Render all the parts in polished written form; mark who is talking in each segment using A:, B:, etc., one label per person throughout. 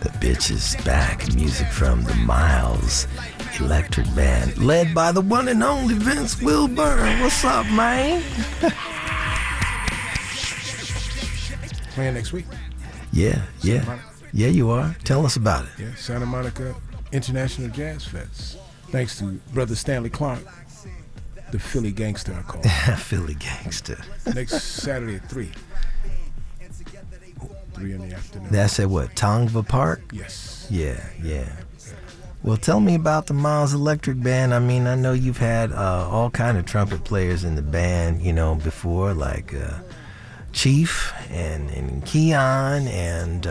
A: The bitch is back. Music from the Miles Electric Band, led by the one and only Vince Wilburn. What's up, man?
B: Playing next week.
A: Yeah. Yeah, you are. Tell us about it.
B: Yeah, Santa Monica International Jazz Fest. Thanks to Brother Stanley Clark, the Philly gangster I call him.
A: Philly gangster.
B: Next Saturday at 3. 3 in the afternoon.
A: That's at what, Tongva Park?
B: Yes.
A: Yeah. Well, tell me about the Miles Electric Band. I mean, I know you've had all kind of trumpet players in the band, before, like Chief and Keon, and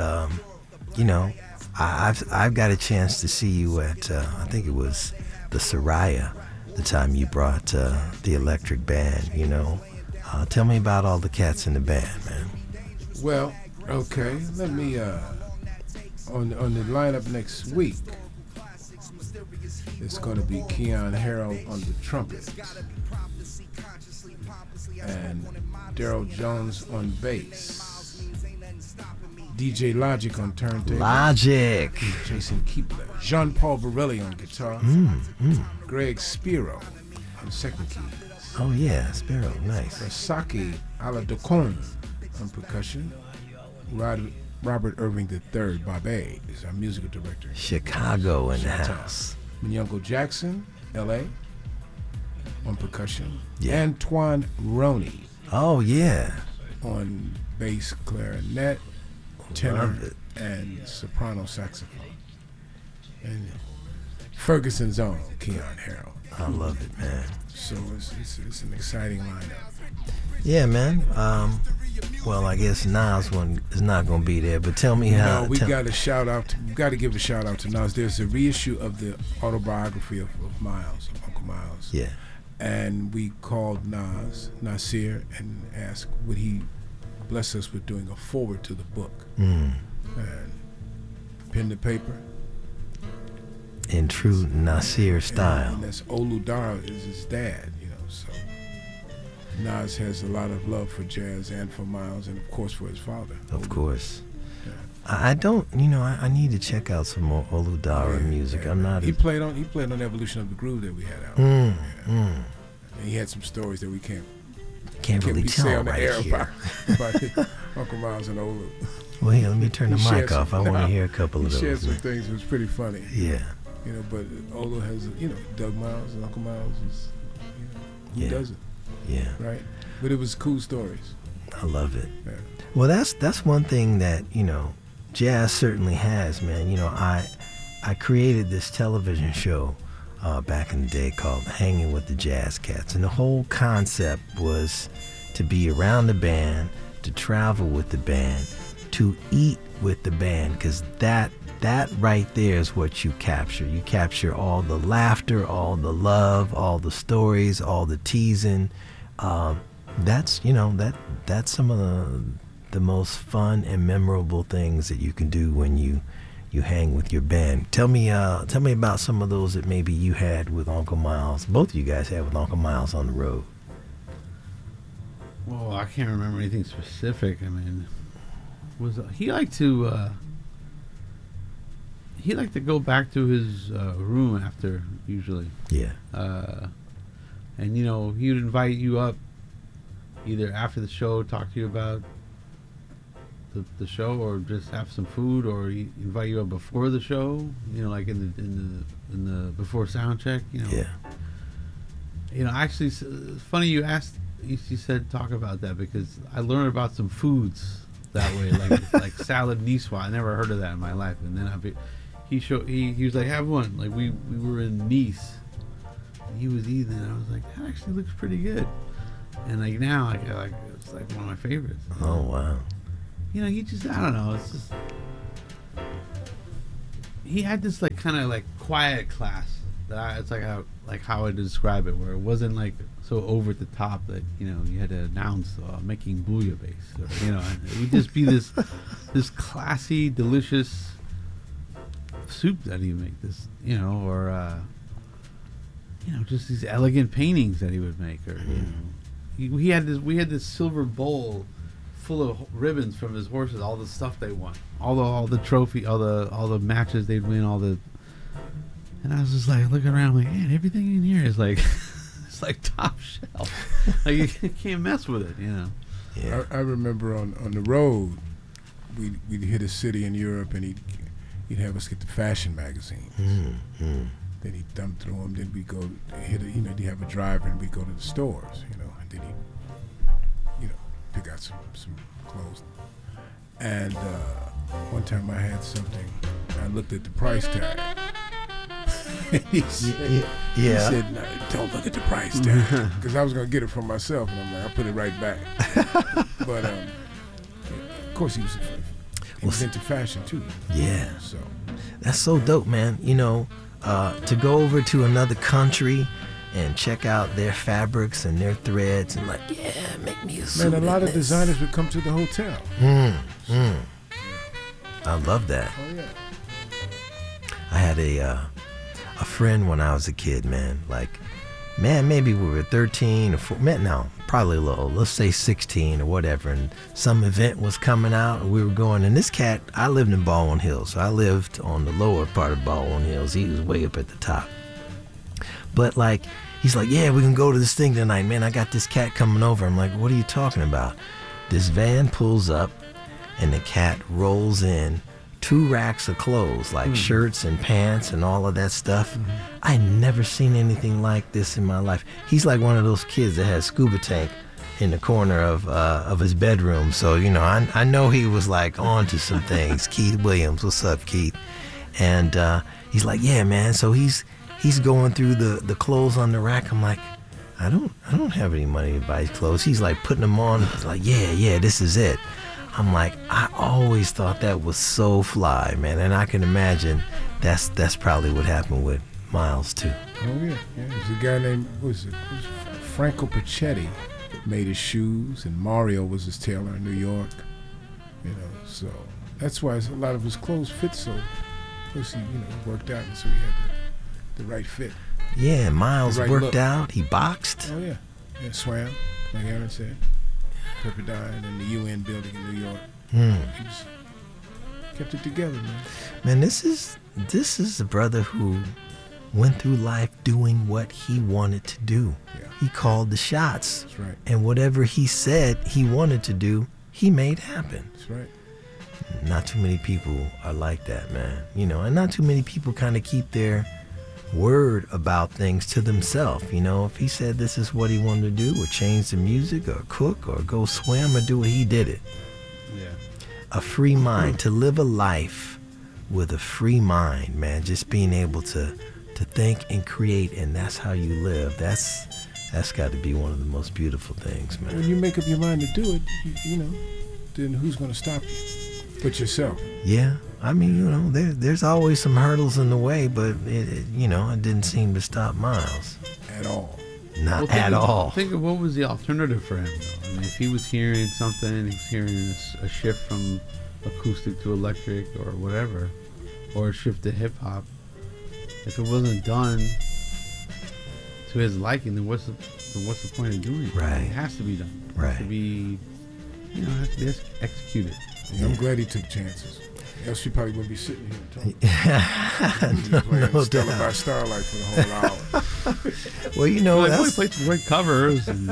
A: I've got a chance to see you at I think it was the Soraya, the time you brought the Electric Band. Tell me about all the cats in the band, man.
B: Well, okay, let me on the lineup next week. It's going to be Keon Harold on the trumpet and Daryl Jones on bass, DJ Logic on turntable,
A: Logic,
B: Jason Keepler, Jean-Paul Borelli on guitar, Greg Spiro on second keys.
A: Oh yeah, Spiro, nice.
B: Saki Aladocon on percussion, Robert Irving III, Bobby, is our musical director.
A: Chicago in the house.
B: Nyongo Jackson, L.A., on percussion.
A: Yeah.
B: Antoine Roney.
A: Oh, yeah.
B: On bass, clarinet, tenor, and soprano saxophone. And Ferguson's own Keon Harold.
A: I love it, man.
B: So it's an exciting lineup.
A: Yeah, man. Well, I guess Nas one is not going to be there, but tell me how.
B: No, we got to give a shout out to Nas. There's a reissue of the autobiography of Miles, of Uncle Miles.
A: Yeah.
B: And we called Nasir, and asked would he bless us with doing a forward to the book. And pen to paper.
A: In true Nasir style.
B: And that's Olu Dara is his dad, so Nas has a lot of love for jazz and for Miles, and of course for his father.
A: Of course.
B: Yeah.
A: I don't, I need to check out some more Olu Dara music. I'm not.
B: He played on Evolution of the Groove that we had out. And he had some stories that we can't
A: really tell
B: on the
A: right
B: air
A: here
B: about Uncle Miles and Olu.
A: Well, here, let me turn the mic off. I want to hear a couple of those.
B: He shared some things. It was pretty funny.
A: Yeah.
B: But Olu has, Doug Miles and Uncle Miles is, who doesn't?
A: Yeah.
B: Right? But it was cool stories.
A: I love it.
B: Yeah.
A: Well, that's one thing that, jazz certainly has, man. I created this television show back in the day called Hanging with the Jazz Cats. And the whole concept was to be around the band, to travel with the band, to eat with the band, because that right there is what you capture. You capture all the laughter, all the love, all the stories, all the teasing. That's some of the most fun and memorable things that you can do when you hang with your band. Tell me about some of those that maybe you had with Uncle Miles. Both of you guys had with Uncle Miles on the road.
C: Well, I can't remember anything specific. I mean, he liked to go back to his room after, usually.
A: Yeah.
C: And he would invite you up either after the show, talk to you about the show, or just have some food, or he invite you up before the show, like in the before sound check,
A: Yeah.
C: Actually, it's funny you said talk about that, because I learned about some foods that way, like salad niçoise. I never heard of that in my life, and then he was like, have one. Like we were in Nice, and he was eating it. I was like, that actually looks pretty good. And like now, it's like one of my favorites.
A: Oh wow.
C: He just, I don't know. It's just, he had this like kind of like quiet class that it's like how I describe it, where it wasn't like so over the top that you had to announce making bouillabaisse, or, it would just be this classy, delicious soup that he would make. This, or just these elegant paintings that he would make, or we had this silver bowl full of ribbons from his horses, all the stuff they won, all the trophy, all the matches they'd win, and I was just like looking around, like, man, everything in here is like, it's like top shelf. Like you can't mess with it, you know.
B: Yeah. I remember on the road, we'd hit a city in Europe, and he'd have us get the fashion magazines.
A: Mm-hmm.
B: Then he'd thumb through them. Then we'd go he'd have a driver, and we'd go to the stores, you know, and then he'd, pick out some clothes. And one time I had something, I looked at the price tag. He said, no, don't look at the price tag, because I was going to get it for myself, and I'm like, I'll put it right back. But of course he was into fashion too.
A: Yeah.
B: So
A: that's so dope, man. To go over to another country and check out their fabrics and their threads and make me a suit.
B: Man, a lot of designers would come to the hotel.
A: I love that.
B: Oh yeah.
A: I had a friend when I was a kid, man. Maybe we were 13 or 14, no, probably a little, let's say 16 or whatever, and some event was coming out, and we were going, and this cat, I lived in Baldwin Hills, so I lived on the lower part of Baldwin Hills. He was way up at the top. But he's like, yeah, we can go to this thing tonight, man. I got this cat coming over. I'm like, what are you talking about? This van pulls up, and the cat rolls in 2 racks of clothes, shirts and pants and all of that stuff. I never seen anything like this in my life. He's like one of those kids that has scuba tank in the corner of his bedroom. So, I know he was on to some things. Keith Williams, what's up, Keith? And he's like, yeah, man. So he's going through the clothes on the rack. I'm like, I don't have any money to buy clothes. He's like putting them on. He's like, yeah, this is it. I'm like, I always thought that was so fly, man, and I can imagine that's probably what happened with Miles too.
B: Oh yeah. There's a guy named Franco Pachetti made his shoes, and Mario was his tailor in New York. So that's why a lot of his clothes fit so. Plus he worked out, and so he had the right fit.
A: Yeah, Miles
B: right
A: worked
B: look.
A: out. He boxed.
B: Oh yeah, swam, like Aaron said. Pepperdine in the UN building in New York. He just kept it together, man.
A: Man, this is a brother who went through life doing what he wanted to do.
B: Yeah.
A: He called the shots.
B: That's right.
A: And whatever he said he wanted to do, he made happen.
B: That's right.
A: Not too many people are like that, man. And not too many people kind of keep their word about things to themselves. If he said this is what he wanted to do, or change the music, or cook, or go swim, or do it, he did it.
C: Yeah.
A: A free mind, to live a life with a free mind, man. Just being able to think and create, and that's how you live. That's got to be one of the most beautiful things, man.
B: When you make up your mind to do it, then who's going to stop you? But yourself.
A: Yeah. I mean, there's always some hurdles in the way, but it didn't seem to stop Miles.
B: At all.
A: Not at all.
C: Think of what was the alternative for him, though. I mean, if he was hearing something, he was hearing a shift from acoustic to electric or whatever, or a shift to hip hop. If it wasn't done to his liking, then what's the point of doing it?
A: Right.
C: It has to be done. It
A: Right.
C: has to be, it has to be executed.
B: Yeah, I'm glad he took chances. Else you probably wouldn't be sitting here talking.
A: No
B: Playing Stella
A: doubt.
B: by Starlight for the whole hour.
A: Well,
C: We
A: that's
C: played some great covers and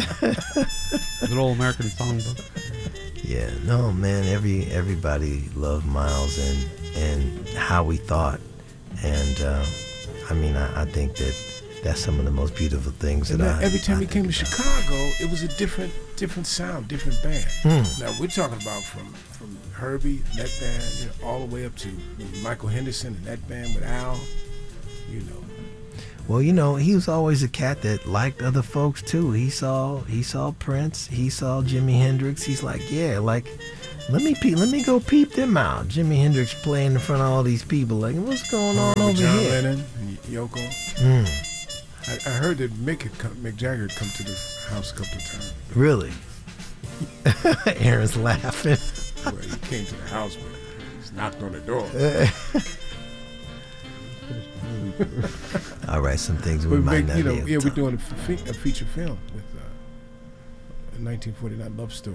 C: good old American songbook.
A: yeah. No, man. Everybody loved Miles and how we thought, and I think that's some of the most beautiful things
B: And
A: that
B: every time he
A: think
B: came to
A: about.
B: Chicago, it was a different sound, different band. Now we're talking about from Herbie and that band, all the way up to Michael Henderson and that band with Al.
A: Well, he was always a cat that liked other folks too. He saw Prince, he saw Jimi Hendrix. He's like, yeah, let me go peep them out. Jimi Hendrix playing in front of all these people. Like, what's going on over
B: John
A: here?
B: Lennon and Yoko. I heard that Mick Jagger had come to the house a couple of times.
A: Really? Aaron's laughing.
B: Well, he came to the house, but he's knocked on the door.
A: All right, some things we
B: But
A: might
B: Mick,
A: not be able to
B: we're doing a feature film with a 1949 love story.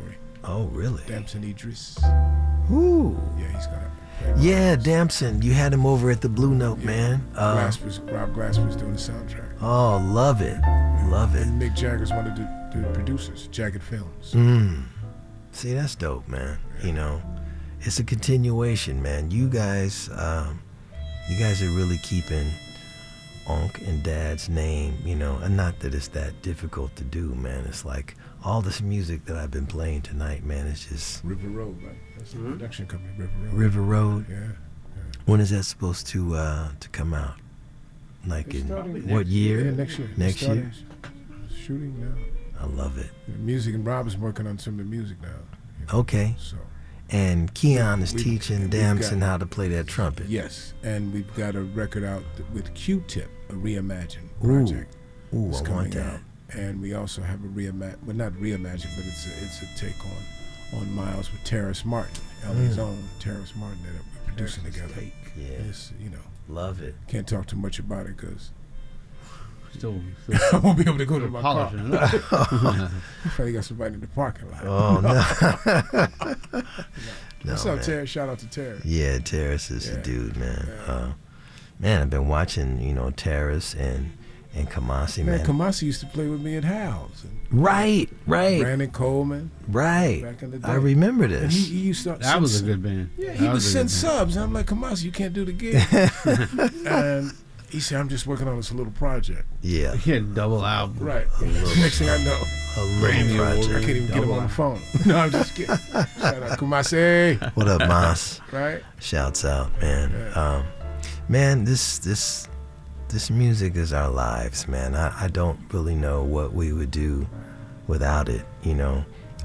A: Oh, really?
B: Damson Idris.
A: Ooh.
B: Yeah, he's gonna.
A: Yeah, Damson. You had him over at the Blue Note, man.
B: Rob Glasper's doing the soundtrack.
A: Oh, love it. Love it.
B: And Mick Jagger's one of the producers, Jagged Films.
A: See, that's dope, man. You know, it's a continuation, man. You guys are really keeping Unc and Dad's name, you know, and not that it's that difficult to do, man. It's like all this music that I've been playing tonight, man. It's just
B: River Road, right? That's the production company, River Road.
A: River Road.
B: Yeah.
A: When is that supposed to come out? Like in what year?
B: Yeah, next year.
A: Next year.
B: Shooting now.
A: I love it.
B: The music, and Rob is working on some of the music now. You know?
A: Okay.
B: So.
A: And Keon is teaching Damson how to play that trumpet.
B: Yes, and we've got a record out with Q-Tip, a reimagined project.
A: Ooh,
B: it's
A: I want that.
B: out. And we also have a not reimagined, but it's a take on Miles with Terrace Martin, LA's own Terrace Martin, that we're producing together.
A: Yeah.
B: It's, you know,
A: love it.
B: can't talk too much about it because
C: Still
B: I won't be able to go to my car.
C: polishing it up.
B: Probably got somebody in the parking lot.
A: Oh no.
B: What's
A: No,
B: up,
A: man.
B: Terrace? Shout out to Terrace.
A: Yeah, Terrace is the
B: Yeah.
A: dude, man.
B: Yeah.
A: Man, I've been watching, you know, Terrace and Kamasi, man.
B: Kamasi used to play with me at Hal's. And
A: Right.
B: Brandon Coleman.
A: Right.
B: Back in the day.
A: I remember
B: And
A: this.
B: he used to.
C: That was a good band.
B: Yeah,
C: That
B: he would
C: was a
B: send
C: good band.
B: subs. And I'm like, Kamasi, you can't do the gig. And he said, I'm just working on this little project.
A: Yeah.
C: He had a double album.
B: Right. Next thing I know,
A: A
C: Grammy
A: little
B: I
C: Award.
A: project.
B: can't even get him on the phone. No, I'm just kidding. Shout out Kamasi.
A: What up, Mas?
B: Right?
A: Shouts out, man.
B: Yeah.
A: Man, this music is our lives, man. I don't really know what we would do without it, you know.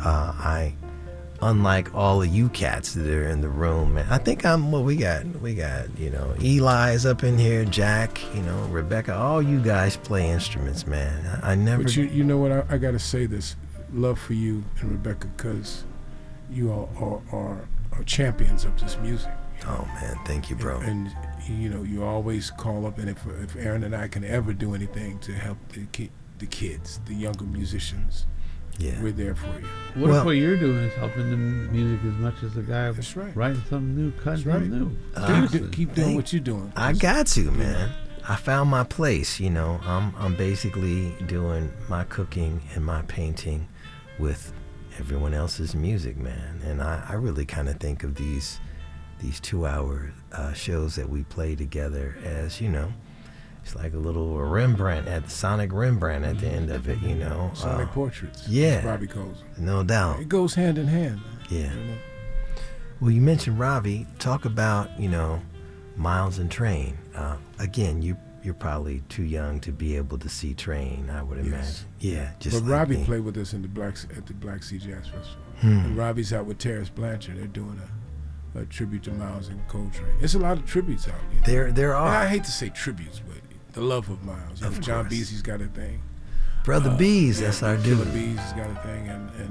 A: Unlike all of you cats that are in the room, man. I think we got, you know, Eli's up in here, Jack, you know, Rebecca, all you guys play instruments, man. I never.
B: But you know what? I got to say this. Love for you and Rebecca, because you all are champions of this music.
A: Oh, man, thank you, bro.
B: And you know, you always call up, and if Aaron and I can ever do anything to help the kids, the younger musicians,
A: Yeah.
B: we're there for you.
C: What
A: Well-
C: if what you're doing is helping the music as much as the guy
B: That's right.
C: writing something new, cutting
B: That's right.
C: something new? Seriously.
B: Keep doing what you're doing.
A: I got to, man. I found my place, you know. I'm basically doing my cooking and my painting with everyone else's music, man. And I really kind of think of these 2-hour shows that we play together as, you know, it's like a little Rembrandt at Sonic Rembrandt at the end of it, you know.
B: Sonic Portraits.
A: yeah.
B: as Robbie calls them.
A: No doubt.
B: It goes hand in hand. Man.
A: Yeah.
B: You know?
A: Well, you mentioned Ravi. Talk about, you know, Miles and Train. Again, you're probably too young to be able to see Train, I would imagine.
B: Yes.
A: Yeah, just
B: But
A: like
B: Robbie
A: me.
B: played with us in at the Black Sea Jazz Festival.
A: Hmm.
B: And Robbie's out with Terrace Blanchard. They're doing a tribute to Miles and Coltrane. It's a lot of tributes out. You know?
A: There
B: And I
A: are.
B: hate to say tributes, but the love of Miles. You know,
A: Of
B: John
A: course.
B: Beasley's got a thing.
A: Brother Bees, that's our
B: Killer
A: dude.
B: Bees has got a thing,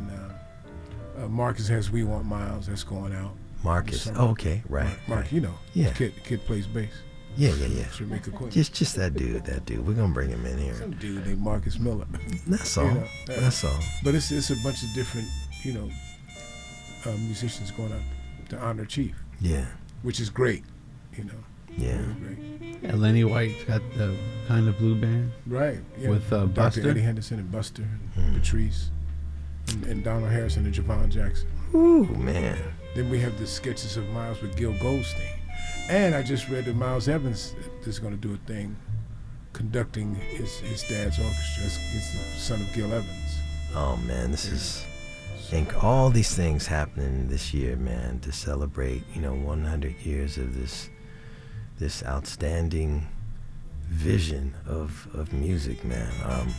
B: and Marcus has We Want Miles. That's going out.
A: Marcus.
B: Summer.
A: Oh, okay, right.
B: Mark,
A: right.
B: you know.
A: Yeah.
B: Kid plays bass.
A: Yeah.
B: Jamaica Quinn.
A: Just that dude. We're gonna bring him in here.
B: Some dude named Marcus Miller.
A: That's all.
B: You know,
A: That's all.
B: But it's a bunch of different, you know, musicians going up to honor Chief,
A: Yeah.
B: which is great. You know.
A: Yeah.
B: Really great.
C: Yeah, Lenny White's got the Kind of Blue band.
B: Right. Yeah.
C: With,
B: Dr.
C: Buster?
B: Eddie Henderson and Buster and
A: Hmm.
B: Patrice and Donald Harrison and Javon Jackson.
A: Ooh, man.
B: Then we have the sketches of Miles with Gil Goldstein. And I just read that Miles Evans is going to do a thing conducting his dad's orchestra. He's the son of Gil Evans.
A: Oh man, this is. Think all these things happening this year, man, to celebrate, you know, 100 years of this outstanding vision of music, man.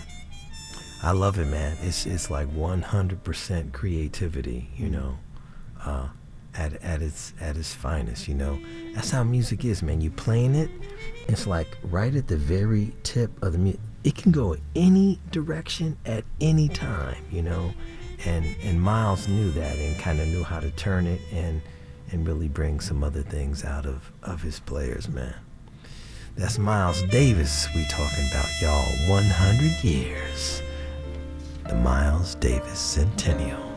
A: I love it, man. It's like 100% creativity, you know, at its finest, you know. That's how music is, man. You playing it, it's like right at the very tip of the music. It can go any direction at any time, you know. And Miles knew that and kind of knew how to turn it and really bring some other things out of his players, man. That's Miles Davis we talking about, y'all. 100 years. The Miles Davis Centennial.